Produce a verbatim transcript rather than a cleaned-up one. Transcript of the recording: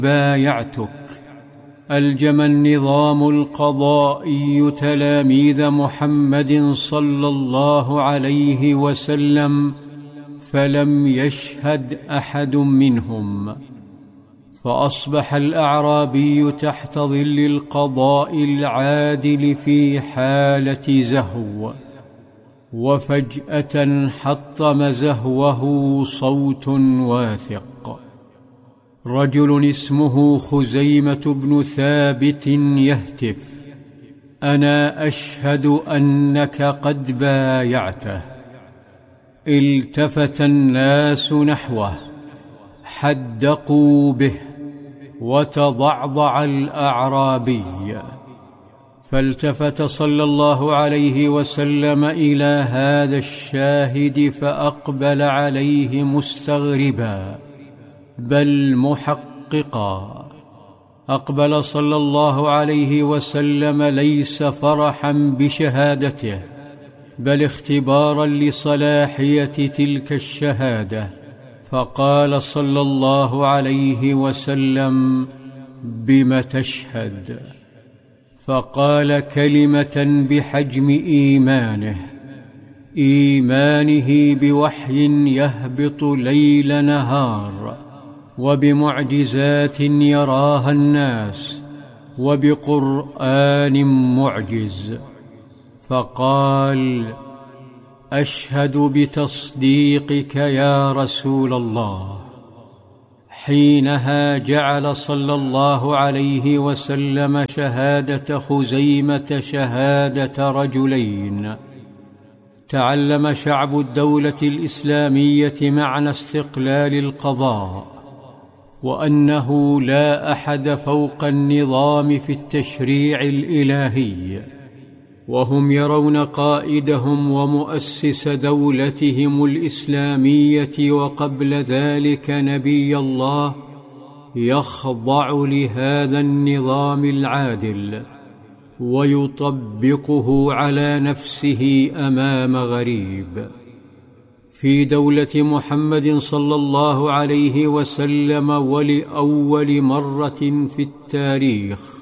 بايعتك. ألجم النظام القضائي تلاميذ محمد صلى الله عليه وسلم، فلم يشهد أحد منهم، فأصبح الأعرابي تحت ظل القضاء العادل في حالة زهو، وفجأة حطم زهوه صوت واثق. رجل اسمه خزيمة بن ثابت يهتف: أنا أشهد أنك قد بايعته. التفت الناس نحوه، حدقوا به، وتضعضع الأعرابي، فالتفت صلى الله عليه وسلم إلى هذا الشاهد فأقبل عليه مستغربا بل محققا. أقبل صلى الله عليه وسلم ليس فرحا بشهادته، بل اختبارا لصلاحية تلك الشهادة، فقال صلى الله عليه وسلم: بم تشهد؟ فقال كلمة بحجم إيمانه، إيمانه بوحي يهبط ليل نهار، وبمعجزات يراها الناس، وبقرآن معجز. فقال: أشهد بتصديقك يا رسول الله. حينها جعل صلى الله عليه وسلم شهادة خزيمة شهادة رجلين. تعلم شعب الدولة الإسلامية معنى استقلال القضاء، وأنه لا أحد فوق النظام في التشريع الإلهي، وهم يرون قائدهم ومؤسس دولتهم الإسلامية وقبل ذلك نبي الله يخضع لهذا النظام العادل، ويطبقه على نفسه أمام غريب. في دولة محمد صلى الله عليه وسلم ولأول مرة في التاريخ